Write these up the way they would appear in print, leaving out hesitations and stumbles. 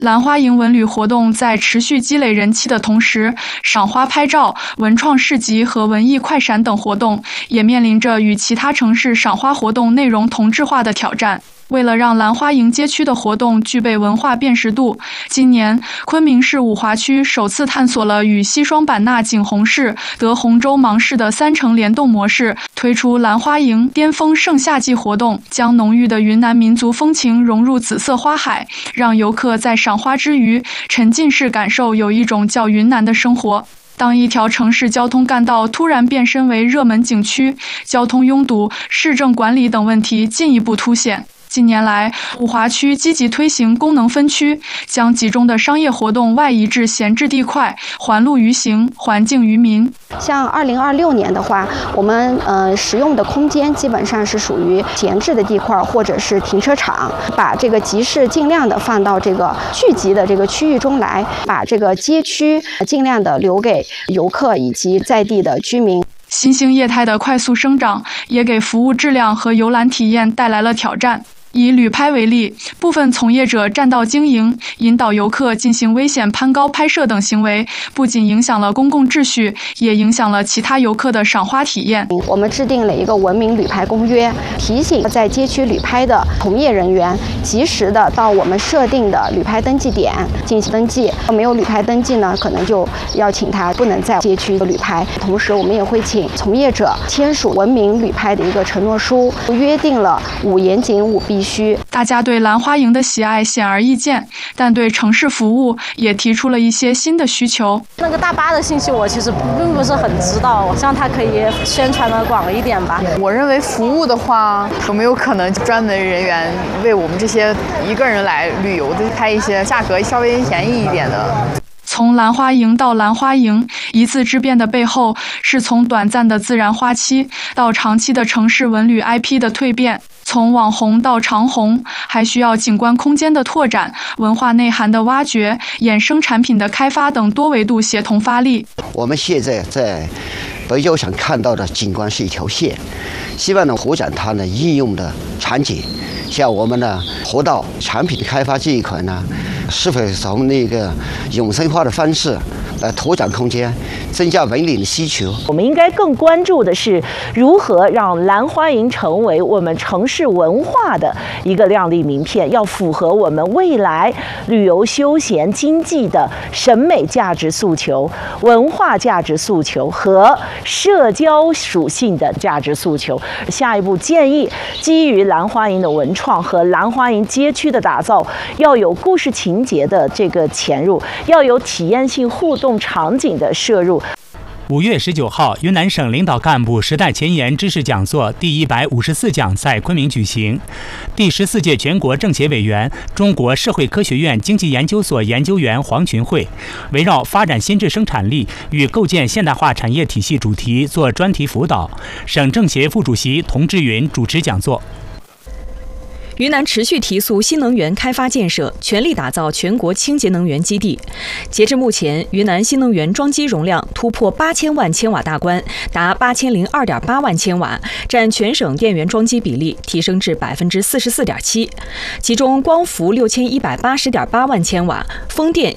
兰花楹文旅活动在持续积累人气的同时，赏花拍照、文创市集和文艺快闪等活动也面临着与其他城市赏花活动内容同质化的挑战。为了让兰花楹街区的活动具备文化辨识度，今年昆明市五华区首次探索了与西双版纳景洪市、德宏州芒市的3城联动模式，推出兰花楹巅峰盛夏季活动，将浓郁的云南民族风情融入紫色花海，让游客在赏花之余沉浸式感受有一种叫云南的生活。当一条城市交通干道突然变身为热门景区，交通拥堵、市政管理等问题进一步凸显。近年来，五华区积极推行功能分区，将集中的商业活动外移至闲置地块，还路于行，还境于民。 像2026年的话，我们使用的空间基本上是属于闲置的地块或者是停车场，把这个集市尽量的放到这个聚集的这个区域中来，把这个街区尽量的留给游客以及在地的居民。 新兴业态的快速生长，也给服务质量和游览体验带来了挑战。以旅拍为例，部分从业者占道经营，引导游客进行危险攀高拍摄等行为，不仅影响了公共秩序，也影响了其他游客的赏花体验。 我们制定了一个文明旅拍公约，提醒在街区旅拍的从业人员及时的到我们设定的旅拍登记点进行登记。没有旅拍登记呢，可能就要请他不能在街区旅拍。同时，我们也会请从业者签署文明旅拍的一个承诺书，约定了5严谨5必。 大家对兰花楹的喜爱显而易见，但对城市服务也提出了一些新的需求。 那个大巴的信息我其实并不是很知道，希望它可以宣传的广一点吧。 我认为服务的话，有没有可能专门人员为我们这些一个人来旅游的拍一些价格稍微便宜一点的？ 从兰花楹到兰花楹，一字之变的背后，是从短暂的自然花期到长期的城市文旅 IP 的蜕变。从网红到长红，还需要景观空间的拓展、文化内涵的挖掘、衍生产品的开发等多维度协同发力。 我们现在在北郊上看到的景观是一条线，希望能拓展它的应用的场景。像我们的河道产品的开发这一块呢，是否从那个永生化的方式来拓展空间，增加文旅的需求？ 我们应该更关注的是如何让兰花楹成为我们城市文化的一个亮丽名片，要符合我们未来旅游休闲经济的审美价值诉求、文化价值诉求和社交属性的价值诉求。下一步建议，基于兰花楹的文创和兰花楹街区的打造，要有故事情节的这个潜入，要有体验性互动场景的摄入。 5月19号，云南省领导干部时代前沿知识讲座第154讲在昆明举行。第14届全国政协委员、中国社会科学院经济研究所研究员黄群慧围绕发展新质生产力与构建现代化产业体系主题做专题辅导，省政协副主席童志云主持讲座。 云南持续提速新能源开发建设，全力打造全国清洁能源基地。截至目前，云南新能源装机容量突破8000万千瓦大关，达8002.8万千瓦，占全省电源装机比例提升至44.7%。其中，光伏6180.8万千瓦，风电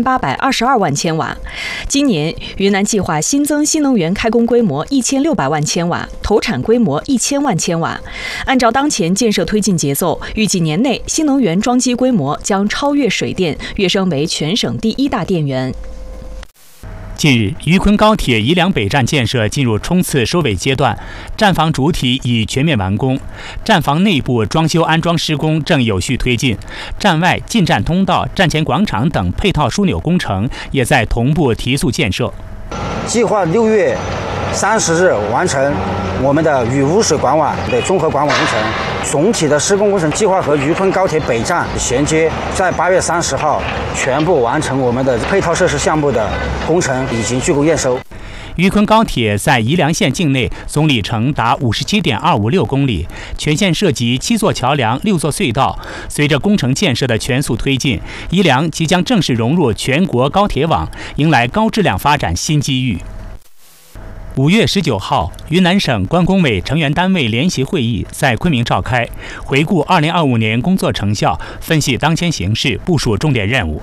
1822万千瓦。今年，云南计划新增新能源开工规模1600万千瓦，投产规模1000万千瓦。按照当前建设推进节奏，预计年内新能源装机规模将超越水电，跃升为全省第1大电源。 近日，渝昆高铁宜良北站建设进入冲刺收尾阶段，站房主体已全面完工，站房内部装修安装施工正有序推进，站外进站通道、站前广场等配套枢纽工程也在同步提速建设。 计划6月30日完成我们的渝污水管网的综合管网工程。总体的施工工程计划和渝昆高铁北站衔接，在8月30号全部完成我们的配套设施项目的工程，已经竣工验收。 渝昆高铁在宜良县境内总里程达57.256公里，全线涉及7座桥梁、6座隧道。随着工程建设的全速推进，宜良即将正式融入全国高铁网，迎来高质量发展新机遇。5月19号，云南省关工委成员单位联席会议在昆明召开，回顾2025年工作成效，分析当前形势，部署重点任务。